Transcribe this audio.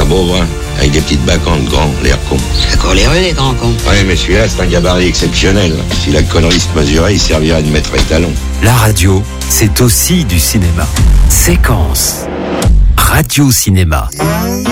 beau brun, avec des petites bacchantes grands, l'air con. D'accord, les rues, les grands cons. Ouais, mais celui-là, c'est un gabarit exceptionnel. Si la connerie se mesurait, il servirait de maître étalon. La radio, c'est aussi du cinéma. Séquence. Radio Cinéma.